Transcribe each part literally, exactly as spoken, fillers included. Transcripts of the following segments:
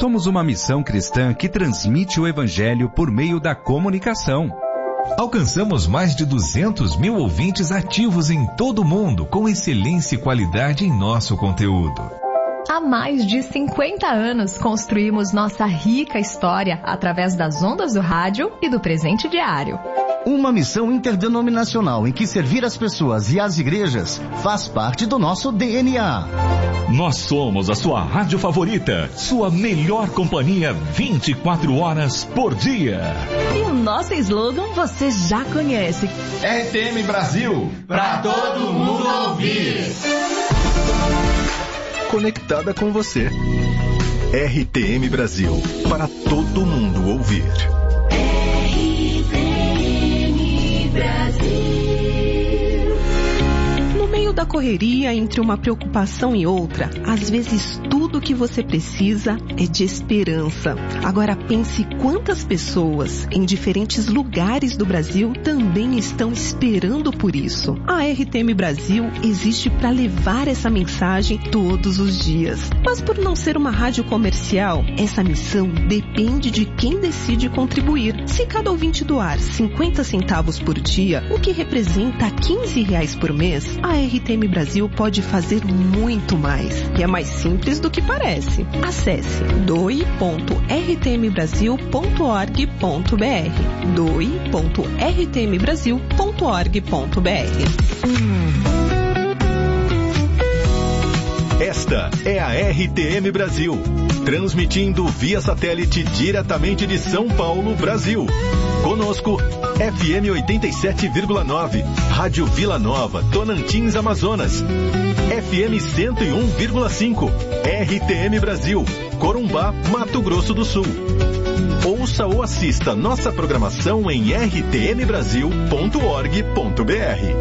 Somos uma missão cristã que transmite o Evangelho por meio da comunicação. Alcançamos mais de duzentos mil ouvintes ativos em todo o mundo, com excelência e qualidade em nosso conteúdo. Há mais de cinquenta anos construímos nossa rica história através das ondas do rádio e do presente diário. Uma missão interdenominacional em que servir as pessoas e as igrejas faz parte do nosso D N A. Nós somos a sua rádio favorita, sua melhor companhia vinte e quatro horas por dia. E o nosso slogan você já conhece. R T M Brasil, pra todo mundo ouvir. Conectada com você. R T M Brasil, para todo mundo ouvir. R T M Brasil. No meio da correria, entre uma preocupação e outra, às vezes tudo que você precisa é de esperança. Agora pense quantas pessoas em diferentes lugares do Brasil também estão esperando por isso. A R T M Brasil existe para levar essa mensagem todos os dias. Mas por não ser uma rádio comercial, essa missão depende de quem decide contribuir. Se cada ouvinte doar cinquenta centavos por dia, o que representa quinze reais por mês, a R T M Brasil pode fazer muito mais. E é mais simples do que parece. Acesse doe ponto r t m brasil ponto org ponto b r doe ponto r t m brasil ponto org ponto b r. Esta é a R T M Brasil, transmitindo via satélite diretamente de São Paulo, Brasil. Conosco, F M oitenta e sete vírgula nove, Rádio Vila Nova, Tonantins, Amazonas. F M cento e um vírgula cinco, R T M Brasil, Corumbá, Mato Grosso do Sul. Ouça ou assista nossa programação em r t m brasil ponto org ponto b r.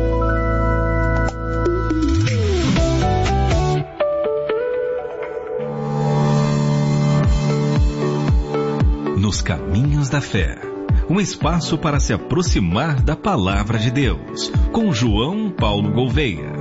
Nos Caminhos da Fé, um espaço para se aproximar da Palavra de Deus, com João Paulo Gouveia.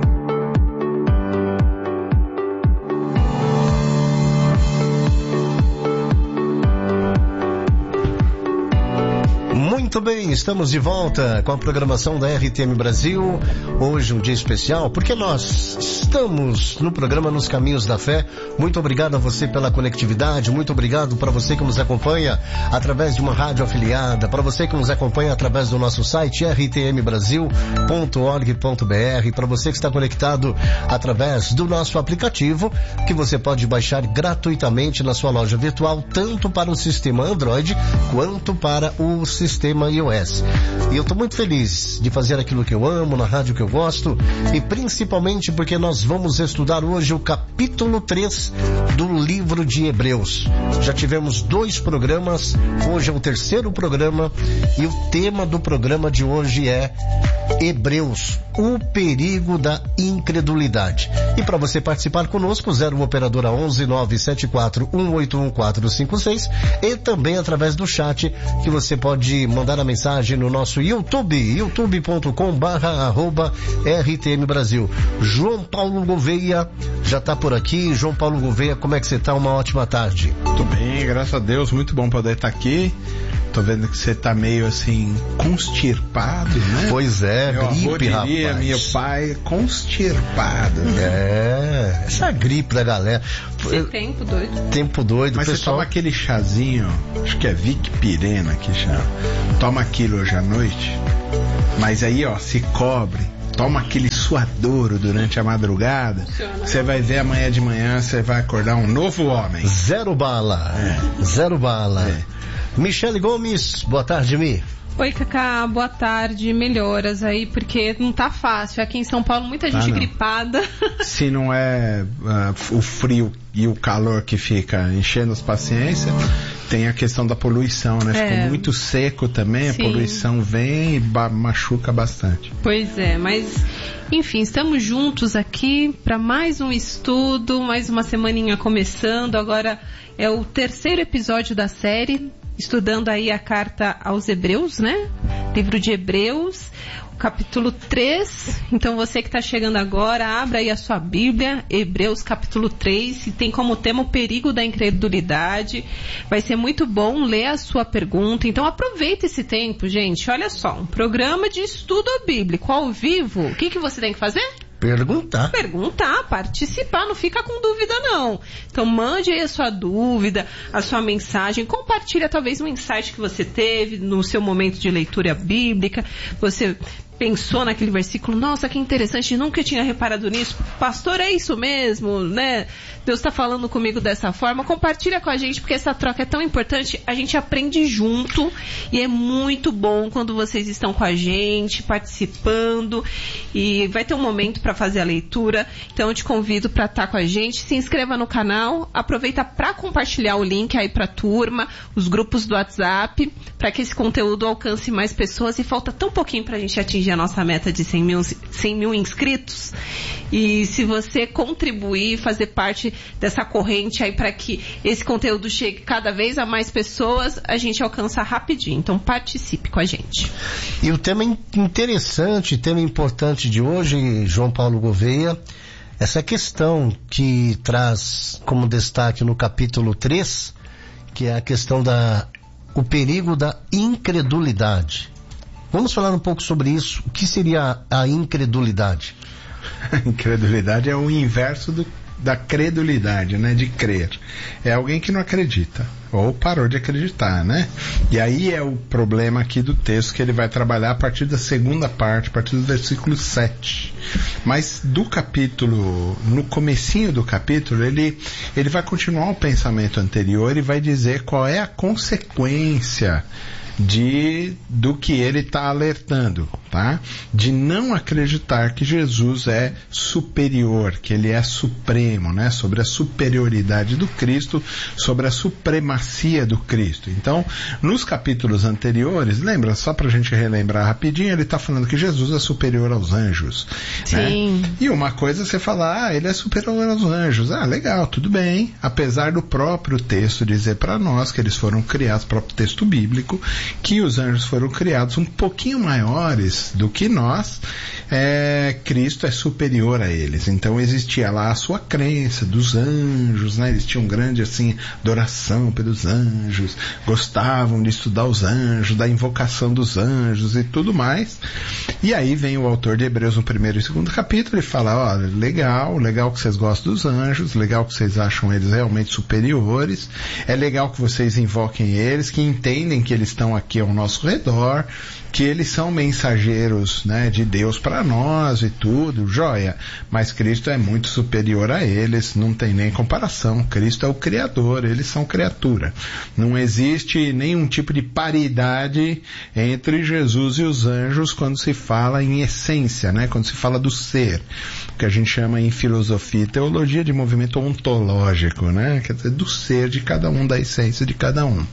Muito bem, estamos de volta com a programação da R T M Brasil. Hoje um dia especial, porque nós estamos no programa Nos Caminhos da Fé. Muito obrigado a você pela conectividade, muito obrigado para você que nos acompanha através de uma rádio afiliada, para você que nos acompanha através do nosso site r t m brasil ponto org ponto b r, para você que está conectado através do nosso aplicativo, que você pode baixar gratuitamente na sua loja virtual, tanto para o sistema Android quanto para o sistema iOS. E eu estou muito feliz de fazer aquilo que eu amo, na rádio que eu gosto, e principalmente porque nós vamos estudar hoje o capítulo três do livro de Hebreus. Já tivemos dois programas, hoje é o terceiro programa, e o tema do programa de hoje é Hebreus, o perigo da incredulidade. E para você participar conosco, zero operadora onze nove sete quatro um oito um quatro cinco seis, e também através do chat, que você pode mandar a mensagem no nosso YouTube, youtube ponto com barra arroba R T M Brasil. João Paulo Gouveia já está por aqui. João Paulo Gouveia, como é que você está? Uma ótima tarde. Muito bem, graças a Deus, muito bom poder estar aqui. Tô vendo que você tá meio assim, constirpado, né? Pois é, meu gripe, avô diria, rapaz. Meu pai, constirpado. Né? É, essa gripe da galera. Esse tempo doido. Tempo doido, Mas pessoal. você toma aquele chazinho, acho que é Vicpirena que chama. Toma aquilo hoje à noite, mas aí, ó, se cobre. Toma aquele suadouro durante a madrugada. Você vai ver amanhã de manhã, você vai acordar um novo homem. Zero bala. É. Zero bala. É. Michele Gomes, boa tarde, Mi. Oi, Cacá, boa tarde. Melhoras aí, porque não tá fácil. Aqui em São Paulo, muita gente ah, gripada. Se não é uh, o frio e o calor que fica enchendo as paciências, tem a questão da poluição, né? É. Ficou muito seco também, Sim. A poluição vem e ba- machuca bastante. Pois é, mas enfim, estamos juntos aqui para mais um estudo, mais uma semaninha começando. Agora é o terceiro episódio da série, estudando aí a carta aos Hebreus, né? Livro de Hebreus. capítulo três. Então você que está chegando agora, abra aí a sua Bíblia, Hebreus capítulo três, e tem como tema o perigo da incredulidade. Vai ser muito bom ler a sua pergunta. Então aproveita esse tempo, gente. Olha só, um programa de estudo bíblico ao vivo. O que, que você tem que fazer? Perguntar. Perguntar, participar, não fica com dúvida não. Então mande aí a sua dúvida, a sua mensagem, compartilha talvez um insight que você teve no seu momento de leitura bíblica, você pensou naquele versículo, nossa, que interessante, nunca tinha reparado nisso, pastor, é isso mesmo, né? Deus está falando comigo dessa forma. Compartilha com a gente, porque essa troca é tão importante, a gente aprende junto, e é muito bom quando vocês estão com a gente, participando, e vai ter um momento para fazer a leitura, então eu te convido para estar com a gente. Se inscreva no canal, aproveita para compartilhar o link aí para a turma, os grupos do WhatsApp, para que esse conteúdo alcance mais pessoas, e falta tão pouquinho para a gente atingir a nossa meta de cem mil, cem mil inscritos, e se você contribuir, fazer parte dessa corrente aí para que esse conteúdo chegue cada vez a mais pessoas, a gente alcança rapidinho. Então participe com a gente. E o tema interessante, tema importante de hoje, João Paulo Gouveia, essa questão que traz como destaque no capítulo três, que é a questão da o perigo da incredulidade. Vamos falar um pouco sobre isso. O que seria a incredulidade? A incredulidade é o inverso do, da credulidade, né? De crer. É alguém que não acredita, ou parou de acreditar, né? E aí é o problema aqui do texto que ele vai trabalhar a partir da segunda parte, a partir do versículo sete. Mas do capítulo, no comecinho do capítulo, ele, ele vai continuar o pensamento anterior e vai dizer qual é a consequência de, do que ele está alertando, tá? De não acreditar que Jesus é superior, que ele é supremo, né? Sobre a superioridade do Cristo, sobre a supremacia do Cristo. Então, nos capítulos anteriores, lembra, só pra gente relembrar rapidinho, ele está falando que Jesus é superior aos anjos. Sim. Né? E uma coisa é você falar, ah, ele é superior aos anjos. Ah, legal, tudo bem. Apesar do próprio texto dizer para nós que eles foram criados, o próprio texto bíblico, que os anjos foram criados um pouquinho maiores do que nós, é, Cristo é superior a eles. Então existia lá a sua crença dos anjos, né? Eles tinham grande assim adoração pelos anjos, gostavam de estudar os anjos, da invocação dos anjos e tudo mais. E aí vem o autor de Hebreus no primeiro e segundo capítulo e fala, ó, legal, legal que vocês gostam dos anjos, legal que vocês acham eles realmente superiores, é legal que vocês invoquem eles, que entendem que eles estão aqui ao nosso redor, que eles são mensageiros, né, de Deus para nós e tudo, joia, mas Cristo é muito superior a eles, não tem nem comparação. Cristo é o Criador, eles são criatura. Não existe nenhum tipo de paridade entre Jesus e os anjos quando se fala em essência, né, quando se fala do ser, que a gente chama em filosofia e teologia de movimento ontológico, né, quer dizer, do ser de cada um, da essência de cada um.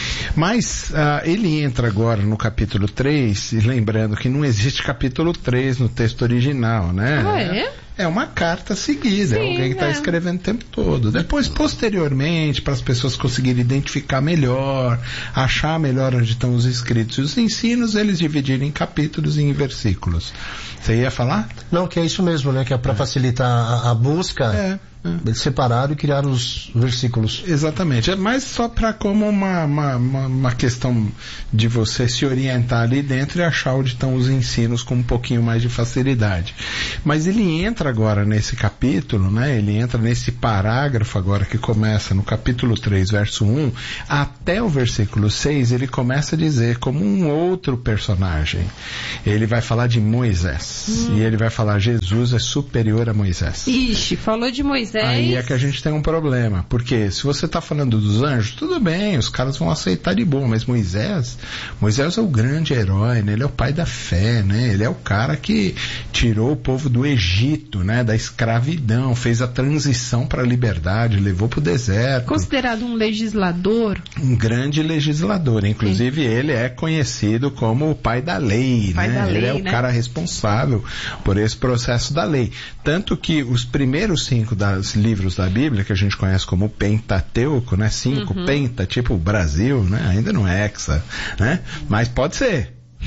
Mas uh, ele entra agora no capítulo três, e lembrando que não existe capítulo três no texto original, né? Ah, é? É uma carta seguida, Sim, é alguém que está é. escrevendo o tempo todo. Depois, posteriormente, para as pessoas conseguirem identificar melhor, achar melhor onde estão os escritos e os ensinos, eles dividirem em capítulos e em versículos. Você ia falar? Não, que é isso mesmo, né? Que é para facilitar a, a busca. É. Eles separaram e criaram os versículos. Exatamente, é mais só para como uma, uma, uma, uma questão de você se orientar ali dentro e achar onde estão os ensinos com um pouquinho mais de facilidade. Mas ele entra agora nesse capítulo, né? Ele entra nesse parágrafo agora que começa no capítulo três, verso um, até o versículo seis, ele começa a dizer como um outro personagem. Ele vai falar de Moisés. Hum. E ele vai falar, Jesus é superior a Moisés. Ixi, falou de Moisés. Aí é que a gente tem um problema, porque se você está falando dos anjos, tudo bem, os caras vão aceitar de boa, mas Moisés, Moisés é o grande herói, né? Ele é o pai da fé, né? Ele é o cara que tirou o povo do Egito, né? Da escravidão, fez a transição para a liberdade, levou para o deserto. Considerado um legislador. Um grande legislador, inclusive Sim. ele é conhecido como o pai da lei, pai né? Da ele lei, é o né? cara responsável por esse processo da lei. Tanto que os primeiros cinco das livros da Bíblia, que a gente conhece como Pentateuco, né? Cinco, uhum. Penta, tipo Brasil, né? Ainda não é hexa, né? Mas pode ser.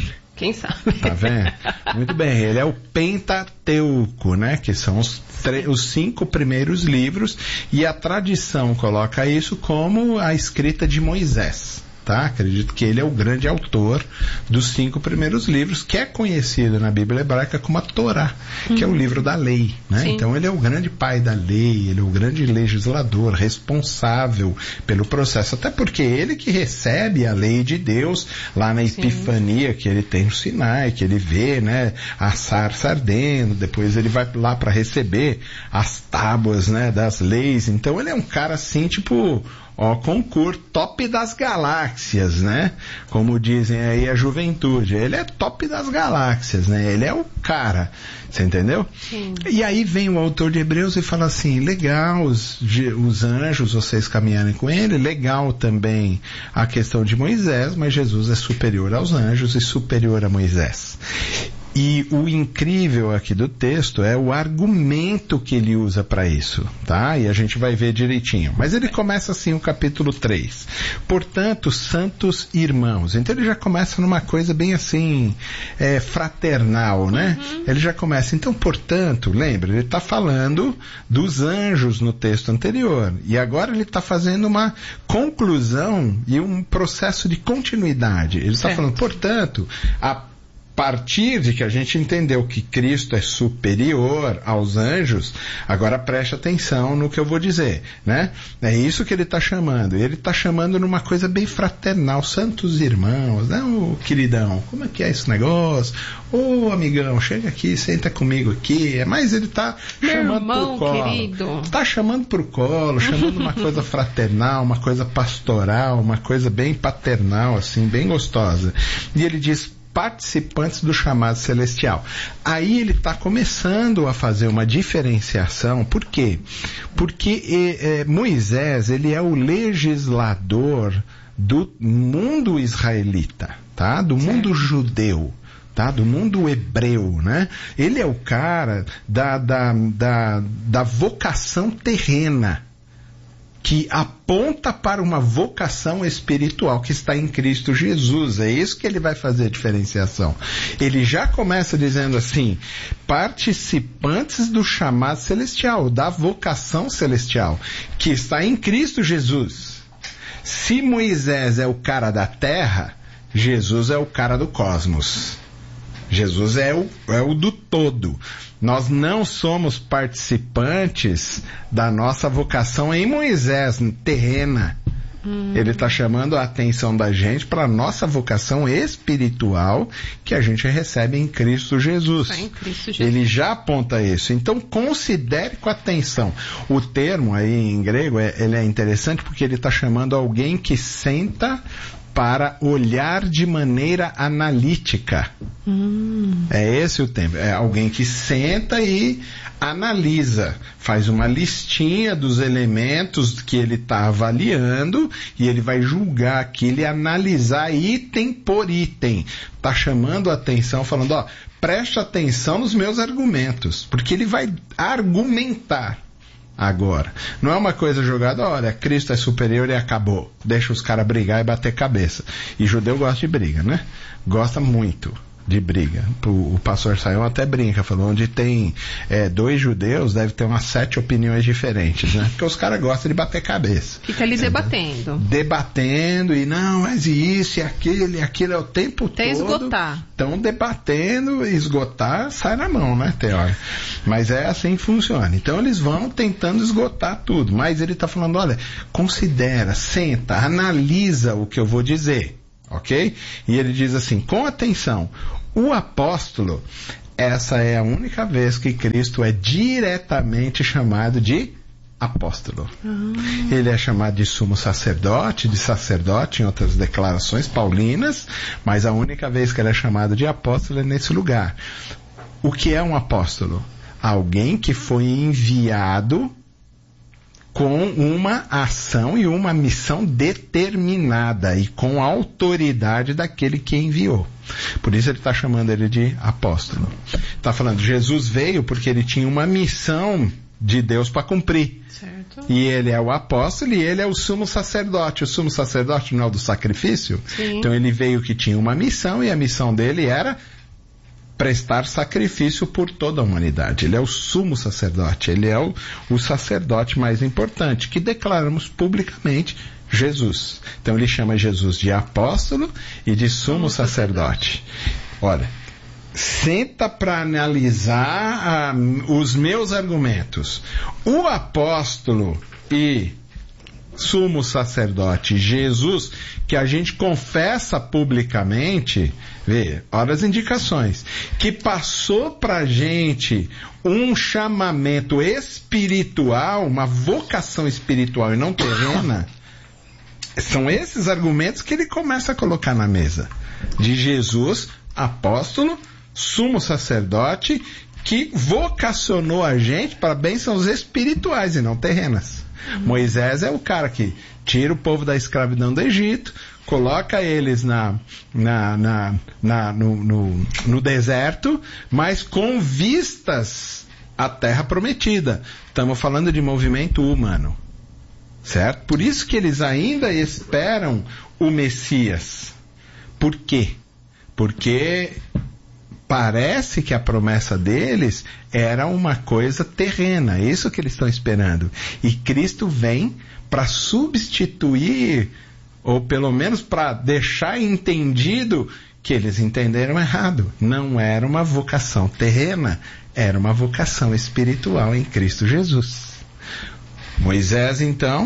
Quem sabe? Tá vendo? Muito bem, ele é o Pentateuco, né? Que são os, os cinco primeiros livros, e a tradição coloca isso como a escrita de Moisés. Tá? Acredito que ele é o grande autor dos cinco primeiros livros, que é conhecido na Bíblia hebraica como a Torá, uhum. que é o livro da lei, né? Então ele é o grande pai da lei, ele é o grande legislador, responsável pelo processo, até porque ele que recebe a lei de Deus lá na Epifania, Sim. que ele tem no Sinai, que ele vê, né, a sarça ardendo, depois ele vai lá para receber as tábuas, né, das leis. Então ele é um cara assim, tipo, ó, concurso, top das galáxias, né? Como dizem aí a juventude. Ele é top das galáxias, né? Ele é o cara, você entendeu? Sim. E aí vem o autor de Hebreus e fala assim, legal os, os anjos, vocês caminharem com ele, legal também a questão de Moisés, mas Jesus é superior aos anjos e superior a Moisés. E o incrível aqui do texto é o argumento que ele usa para isso, tá? E a gente vai ver direitinho. Mas ele começa assim o capítulo três. Portanto, santos irmãos. Então ele já começa numa coisa bem assim, é, fraternal, né? Uhum. Ele já começa, então, portanto, lembra, ele está falando dos anjos no texto anterior. E agora ele está fazendo uma conclusão e um processo de continuidade. Ele está falando, portanto, a A partir de que a gente entendeu que Cristo é superior aos anjos, agora preste atenção no que eu vou dizer, né? É isso que ele está chamando. Ele está chamando numa coisa bem fraternal, santos irmãos, né? Ô, queridão, como é que é esse negócio? Ô, amigão, chega aqui, senta comigo aqui. Mas ele está chamando irmão, pro colo. Querido. Está chamando pro colo, chamando uma coisa fraternal, uma coisa pastoral, uma coisa bem paternal, assim, bem gostosa. E ele diz, participantes do chamado celestial. Aí ele está começando a fazer uma diferenciação. Por quê? Porque é, é, Moisés, ele é o legislador do mundo israelita, tá? Do mundo judeu. Tá? Do mundo hebreu, né? Ele é o cara da, da, da, da vocação terrena, que aponta para uma vocação espiritual que está em Cristo Jesus. É isso que ele vai fazer a diferenciação. Ele já começa dizendo assim, participantes do chamado celestial, da vocação celestial, que está em Cristo Jesus. Se Moisés é o cara da terra, Jesus é o cara do cosmos. Jesus é o, é o do todo. Nós não somos participantes da nossa vocação em Moisés, terrena. Hum. Ele está chamando a atenção da gente para a nossa vocação espiritual que a gente recebe em Cristo Jesus. É em Cristo Jesus. Ele já aponta isso. Então considere com atenção. O termo aí em grego é, ele é interessante porque ele está chamando alguém que senta para olhar de maneira analítica. Hum. É esse o tempo. É alguém que senta e analisa, faz uma listinha dos elementos que ele está avaliando e ele vai julgar aquilo e analisar item por item. Está chamando a atenção, falando, ó, preste atenção nos meus argumentos, porque ele vai argumentar. Agora, não é uma coisa jogada, olha, Cristo é superior e acabou, deixa os caras brigar e bater cabeça. E judeu gosta de briga, né? Gosta muito de briga. O, o pastor Sayão até brinca, falou, onde tem é, dois judeus, deve ter umas sete opiniões diferentes, né? Porque os caras gostam de bater cabeça. Fica ali debatendo. Debatendo, e não, mas isso e aquilo, e aquilo é o tempo Até todo. Até esgotar. Estão debatendo, esgotar, sai na mão, né, teórico? Mas é assim que funciona. Então eles vão tentando esgotar tudo, mas ele está falando, olha, considera, senta, analisa o que eu vou dizer. Ok? E ele diz assim, com atenção, o apóstolo, essa é a única vez que Cristo é diretamente chamado de apóstolo. Uhum. Ele é chamado de sumo sacerdote, de sacerdote em outras declarações paulinas, mas a única vez que ele é chamado de apóstolo é nesse lugar. O que é um apóstolo? Alguém que foi enviado com uma ação e uma missão determinada e com a autoridade daquele que enviou. Por isso ele está chamando ele de apóstolo. Está falando, Jesus veio porque ele tinha uma missão de Deus para cumprir. Certo. E ele é o apóstolo e ele é o sumo sacerdote. O sumo sacerdote não é o do sacrifício? Sim. Então ele veio que tinha uma missão e a missão dele era prestar sacrifício por toda a humanidade. Ele é o sumo sacerdote, ele é o, o sacerdote mais importante, que declaramos publicamente Jesus. Então ele chama Jesus de apóstolo e de sumo sacerdote. Olha, senta para analisar ah, os meus argumentos. O apóstolo e sumo sacerdote Jesus, que a gente confessa publicamente, vê, olha as indicações, que passou pra gente um chamamento espiritual, uma vocação espiritual e não terrena, são esses argumentos que ele começa a colocar na mesa. De Jesus, apóstolo, sumo sacerdote, que vocacionou a gente para bênçãos espirituais e não terrenas. Moisés é o cara que tira o povo da escravidão do Egito, coloca eles na, na, na, na, no, no, no deserto, mas com vistas à terra prometida. Estamos falando de movimento humano, certo? Por isso que eles ainda esperam o Messias. Por quê? Porque parece que a promessa deles era uma coisa terrena, é isso que eles estão esperando. E Cristo vem para substituir, ou pelo menos para deixar entendido que eles entenderam errado. Não era uma vocação terrena, era uma vocação espiritual em Cristo Jesus. Moisés, então,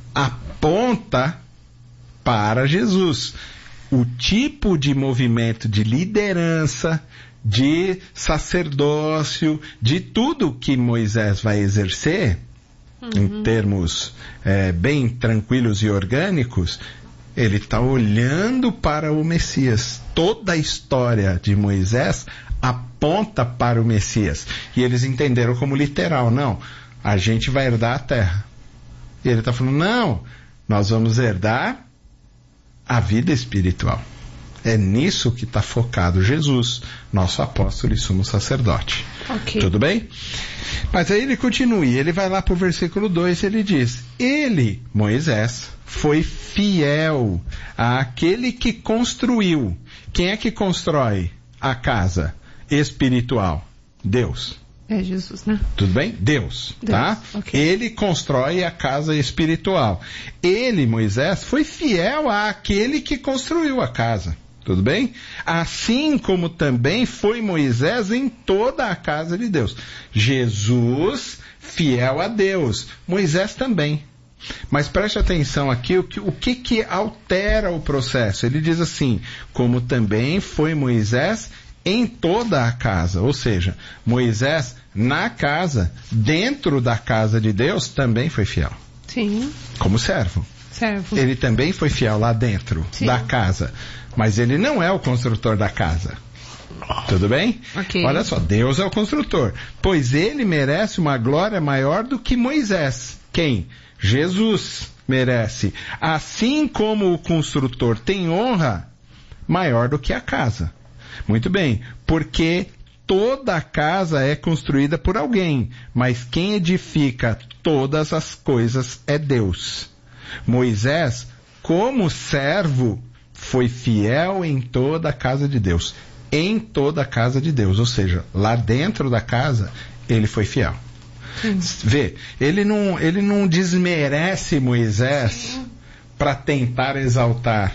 aponta para Jesus o tipo de movimento de liderança, de sacerdócio, de tudo que Moisés vai exercer, uhum. em termos é, bem tranquilos e orgânicos, ele está olhando para o Messias. Toda a história de Moisés aponta para o Messias. E eles entenderam como literal. Não, a gente vai herdar a terra. E ele está falando, não, nós vamos herdar a vida espiritual. É nisso que está focado Jesus, nosso apóstolo e sumo sacerdote. Okay. Tudo bem? Mas aí ele continua, ele vai lá para o versículo dois, ele diz, ele, Moisés, foi fiel àquele que construiu. Quem é que constrói a casa espiritual? Deus. É Jesus, né? Tudo bem? Deus, Deus. Tá? Okay. Ele constrói a casa espiritual. Ele, Moisés, foi fiel àquele que construiu a casa. Tudo bem? Assim como também foi Moisés em toda a casa de Deus. Jesus, fiel a Deus. Moisés também. Mas preste atenção aqui, o que, o que que altera o processo? Ele diz assim, como também foi Moisés em toda a casa. Ou seja, Moisés na casa, dentro da casa de Deus, também foi fiel. Sim. Como servo. Servo. Ele também foi fiel lá dentro, Sim. da casa. Mas ele não é o construtor da casa. Tudo bem? Okay. Olha só, Deus é o construtor. Pois ele merece uma glória maior do que Moisés. Quem? Jesus merece. Assim como o construtor tem honra maior do que a casa. Muito bem, porque toda a casa é construída por alguém, mas quem edifica todas as coisas é Deus. Moisés, como servo, foi fiel em toda a casa de Deus. Em toda a casa de Deus, ou seja, lá dentro da casa, ele foi fiel. Sim. Vê, ele não, ele não desmerece Moisés para tentar exaltar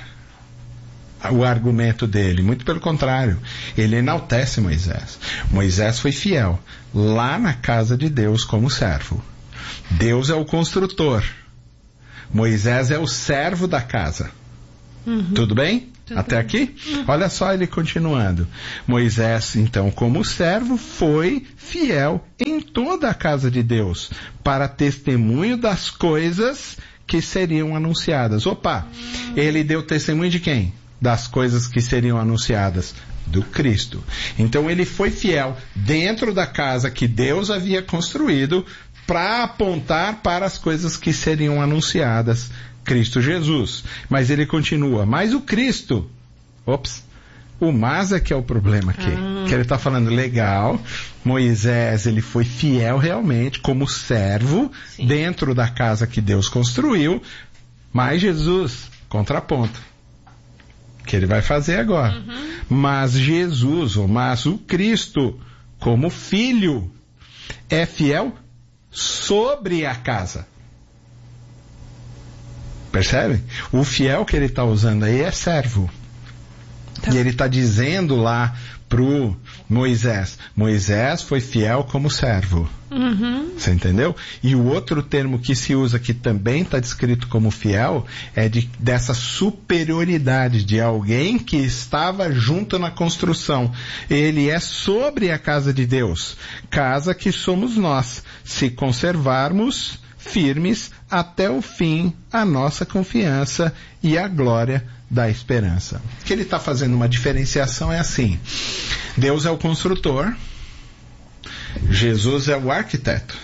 o argumento dele, muito pelo contrário, ele enaltece Moisés. Moisés foi fiel lá na casa de Deus como servo. Deus é o construtor, Moisés é o servo da casa. Uhum. Tudo bem? Tudo Até bem. Aqui? Uhum. Olha só ele continuando. Moisés, então, como servo, foi fiel em toda a casa de Deus, para testemunho das coisas que seriam anunciadas. Opa, uhum. ele deu testemunho de quem? Das coisas que seriam anunciadas do Cristo. Então ele foi fiel dentro da casa que Deus havia construído para apontar para as coisas que seriam anunciadas, Cristo Jesus. Mas ele continua, mas o Cristo, ops, O mas é que é o problema aqui. Ah. Que ele está falando, legal, Moisés ele foi fiel realmente como servo, sim, dentro da casa que Deus construiu, mas Jesus, contraponto, que ele vai fazer agora. Uhum. Mas Jesus, ou mas o Cristo, como filho, é fiel sobre a casa. Percebe? O fiel que ele está usando aí é servo. Tá. E ele está dizendo lá pro Moisés, Moisés foi fiel como servo. Uhum. Você entendeu? E o outro termo que se usa, que também está descrito como fiel, é de, dessa superioridade de alguém que estava junto na construção. Ele é sobre a casa de Deus, casa que somos nós, se conservarmos firmes até o fim a nossa confiança e a glória da esperança. O que ele está fazendo uma diferenciação é assim: Deus é o construtor, Jesus é o arquiteto,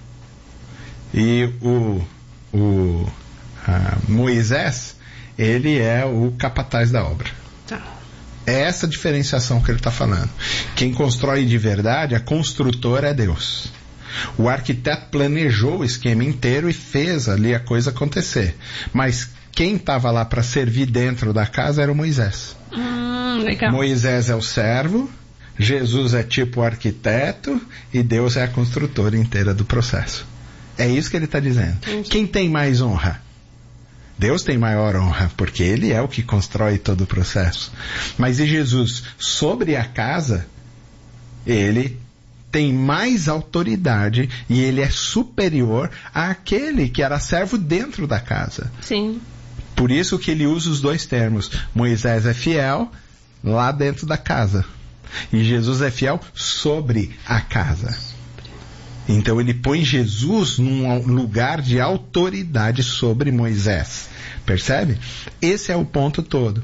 e o, o a Moisés, ele é o capataz da obra. Tá. É essa diferenciação que ele está falando. Quem constrói de verdade, a construtora é Deus. O arquiteto planejou o esquema inteiro e fez ali a coisa acontecer. Mas quem estava lá para servir dentro da casa era o Moisés. Hum, legal. Moisés é o servo, Jesus é tipo o arquiteto e Deus é a construtora inteira do processo. É isso que ele está dizendo. Entendi. Quem tem mais honra? Deus tem maior honra, porque ele é o que constrói todo o processo. Mas e Jesus? Sobre a casa, ele tem mais autoridade e ele é superior àquele que era servo dentro da casa. Sim. Por isso que ele usa os dois termos. Moisés é fiel lá dentro da casa. E Jesus é fiel sobre a casa. Então ele põe Jesus num lugar de autoridade sobre Moisés. Percebe? Esse é o ponto todo.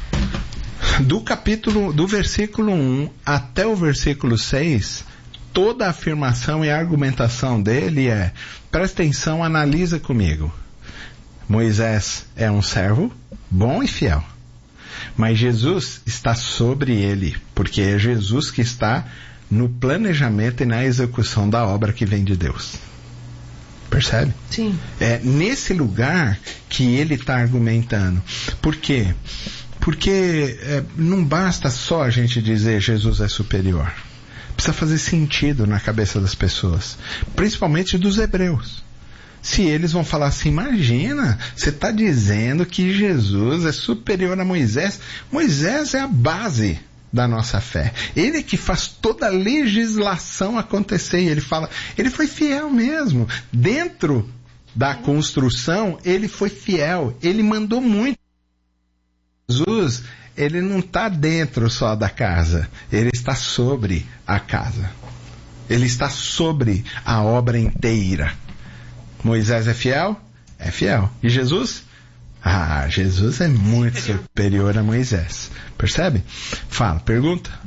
Do capítulo, do versículo um até o versículo seis, toda a afirmação e a argumentação dele é: presta atenção, analisa comigo. Moisés é um servo bom e fiel, mas Jesus está sobre ele, porque é Jesus que está no planejamento e na execução da obra que vem de Deus. Percebe? Sim. É nesse lugar que ele está argumentando. Por quê? Porque é, não basta só a gente dizer Jesus é superior. Precisa fazer sentido na cabeça das pessoas, principalmente dos hebreus. Se eles vão falar assim, imagina, você está dizendo que Jesus é superior a Moisés. Moisés é a base da nossa fé. Ele é que faz toda a legislação acontecer. E ele fala, ele foi fiel mesmo. Dentro da construção, ele foi fiel. Ele mandou muito. Jesus, ele não está dentro só da casa. Ele está sobre a casa. Ele está sobre a obra inteira. Moisés é fiel? É fiel. E Jesus? Ah, Jesus é muito superior a Moisés. Percebe? Fala, pergunta.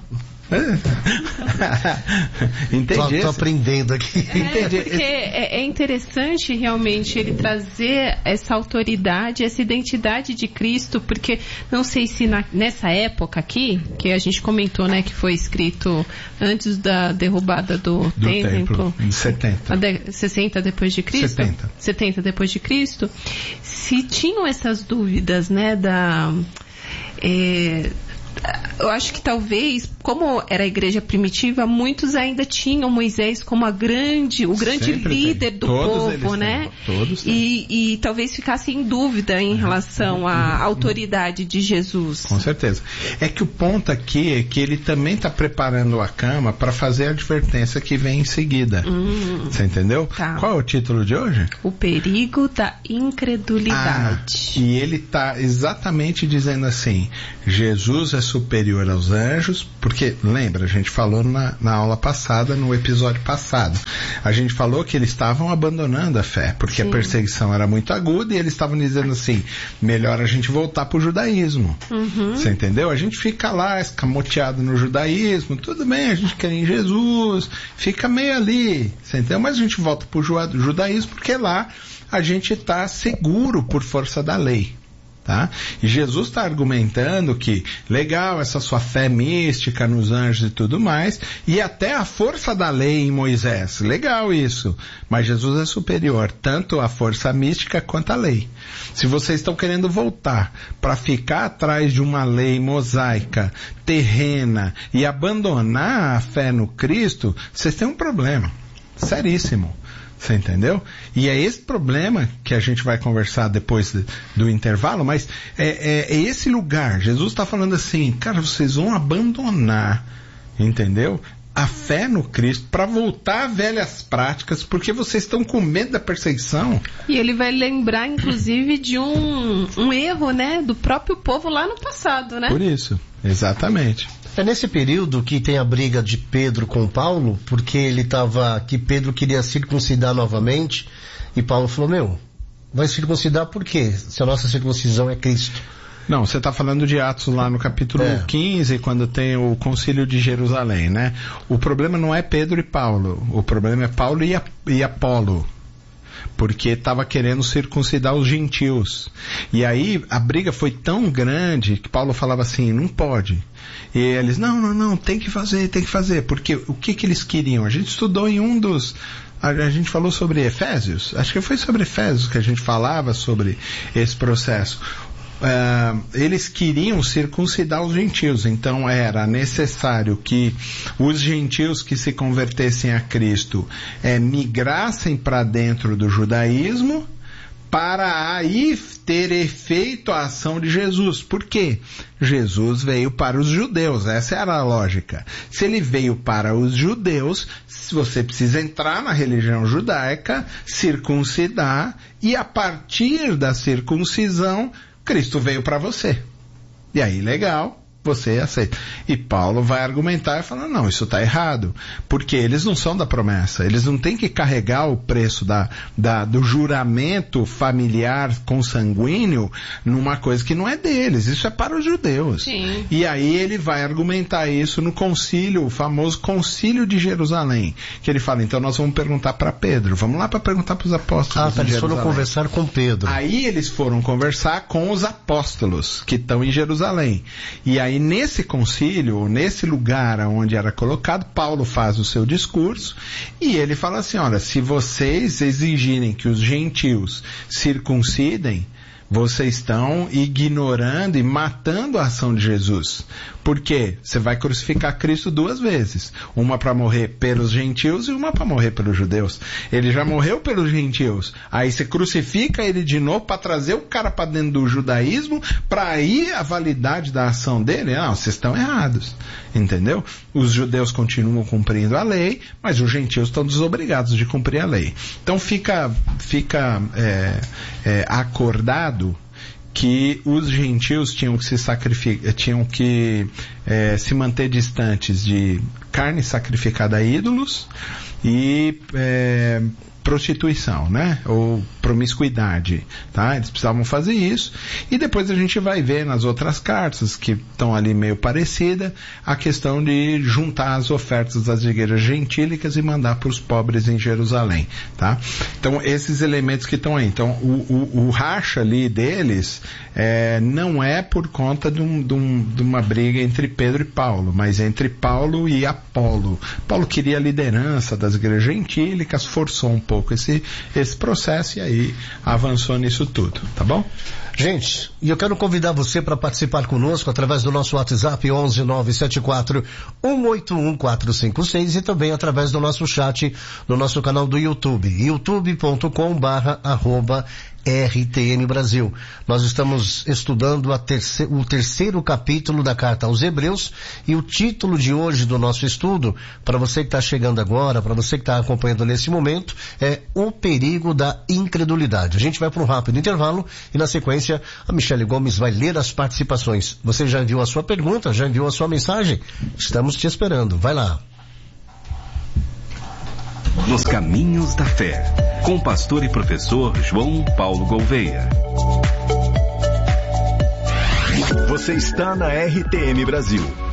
Entendi. Estou aprendendo aqui. É, Entendi. Porque é, é interessante realmente ele trazer essa autoridade, essa identidade de Cristo, porque não sei se na, nessa época aqui, que a gente comentou, né, que foi escrito antes da derrubada do, do templo, templo, em setenta. De, sessenta depois de Cristo, setenta. setenta depois de Cristo, se tinham essas dúvidas, né, da é, eu acho que talvez, como era a igreja primitiva, muitos ainda tinham Moisés como a grande, o grande Sempre líder tem. do Todos povo, né? Todos e, e talvez ficasse em dúvida em relação à autoridade de Jesus. Com certeza. É que o ponto aqui é que ele também está preparando a cama para fazer a advertência que vem em seguida. Hum, Você entendeu? Tá. Qual é o título de hoje? O perigo da incredulidade. Ah, e ele está exatamente dizendo assim, Jesus é superior aos anjos, porque, lembra, a gente falou na, na aula passada, no episódio passado, a gente falou que eles estavam abandonando a fé, porque Sim. a perseguição era muito aguda e eles estavam dizendo assim, melhor a gente voltar para o judaísmo. Uhum. Você entendeu? A gente fica lá escamoteado no judaísmo, tudo bem, a gente quer em Jesus, fica meio ali, você entendeu? Mas a gente volta para o judaísmo porque lá a gente está seguro por força da lei. Tá? E Jesus está argumentando que, legal, essa sua fé mística nos anjos e tudo mais, e até a força da lei em Moisés, legal isso, mas Jesus é superior, tanto à força mística quanto à lei. Se vocês estão querendo voltar para ficar atrás de uma lei mosaica, terrena, e abandonar a fé no Cristo, vocês têm um problema, seríssimo. Você entendeu? E é esse problema que a gente vai conversar depois de, do intervalo, mas é, é, é esse lugar. Jesus está falando assim, cara, vocês vão abandonar, entendeu? A fé no Cristo para voltar a velhas práticas, porque vocês estão com medo da perseguição. E ele vai lembrar, inclusive, de um, um erro, né, do próprio povo lá no passado, né? Por isso, exatamente. É nesse período que tem a briga de Pedro com Paulo, porque ele estava, que Pedro queria circuncidar novamente, e Paulo falou, meu, vai circuncidar por quê? Se a nossa circuncisão é Cristo. Não, você está falando de Atos lá no capítulo é. quinze, quando tem o concílio de Jerusalém, né? O problema não é Pedro e Paulo, o problema é Paulo e, a, e Apolo. Porque estava querendo circuncidar os gentios. E aí a briga foi tão grande que Paulo falava assim, não pode. E eles, não, não, não, tem que fazer, tem que fazer. Porque o que que eles queriam? A gente estudou em um dos... A, a gente falou sobre Efésios. Acho que foi sobre Efésios que a gente falava sobre esse processo. Uh, eles queriam circuncidar os gentios, então era necessário que os gentios que se convertessem a Cristo é, migrassem para dentro do judaísmo para aí ter efeito a ação de Jesus. Por quê? Jesus veio para os judeus, essa era a lógica. Se ele veio para os judeus, você precisa entrar na religião judaica, circuncidar, e a partir da circuncisão Cristo veio para você. E aí, legal, você aceita. E Paulo vai argumentar e falar, não, isso está errado. Porque eles não são da promessa. Eles não têm que carregar o preço da, da, do juramento familiar consanguíneo numa coisa que não é deles. Isso é para os judeus. Sim. E aí ele vai argumentar isso no concílio, o famoso concílio de Jerusalém. Que ele fala, então nós vamos perguntar para Pedro. Vamos lá para perguntar para os apóstolos. Ah, tá, eles foram conversar com Pedro. Aí eles foram conversar com os apóstolos que estão em Jerusalém. E aí nesse concílio, nesse lugar onde era colocado, Paulo faz o seu discurso e ele fala assim, olha, se vocês exigirem que os gentios circuncidem, vocês estão ignorando e matando a ação de Jesus. Por quê? Você vai crucificar Cristo duas vezes. Uma para morrer pelos gentios e uma para morrer pelos judeus. Ele já morreu pelos gentios. Aí você crucifica ele de novo para trazer o cara para dentro do judaísmo, para aí a validade da ação dele. Não, vocês estão errados. Entendeu? Os judeus continuam cumprindo a lei, mas os gentios estão desobrigados de cumprir a lei. Então fica, fica é, é, acordado que os gentios tinham que se sacrificar, tinham que é, se manter distantes de carne sacrificada a ídolos e é, prostituição, né? Ou promiscuidade, tá? Eles precisavam fazer isso. E depois a gente vai ver nas outras cartas, que estão ali meio parecida, a questão de juntar as ofertas das igrejas gentílicas e mandar para os pobres em Jerusalém, tá? Então, esses elementos que estão aí. Então, o, o, o racha ali deles é, não é por conta de, um, de, um, de uma briga entre Pedro e Paulo, mas entre Paulo e Apolo. Paulo queria a liderança das igrejas gentílicas, forçou um pouco esse, esse processo e aí avançou nisso tudo, tá bom? Gente, e eu quero convidar você para participar conosco através do nosso WhatsApp onze nove sete quatro um oito um quatro cinco seis e também através do nosso chat no nosso canal do YouTube, youtube ponto com barra arroba R T N Brasil. Nós estamos estudando a terce- o terceiro capítulo da carta aos Hebreus e o título de hoje do nosso estudo, para você que está chegando agora, para você que está acompanhando nesse momento, é o perigo da incredulidade. A gente vai para um rápido intervalo e na sequência a Michele Gomes vai ler as participações. Você já enviou a sua pergunta? Já enviou a sua mensagem? Estamos te esperando. Vai lá. Nos Caminhos da Fé, com o pastor e professor João Paulo Gouveia. Você está na R T M Brasil,